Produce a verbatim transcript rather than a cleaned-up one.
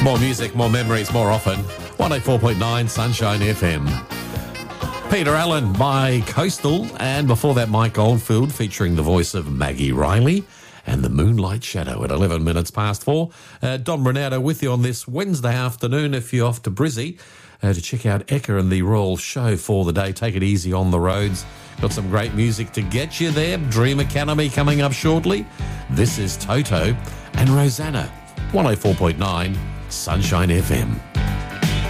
More music, more memories, more often. one oh four point nine Sunshine F M. Peter Allen, My Coastal, and before that Mike Oldfield featuring the voice of Maggie Riley and the Moonlight Shadow at eleven minutes past four. Uh, Don Bernardo with you on this Wednesday afternoon if you're off to Brizzy uh, to check out Ekka and the Royal Show for the day. Take it easy on the roads. Got some great music to get you there. Dream Academy coming up shortly. This is Toto and Rosanna. one oh four point nine Sunshine F M.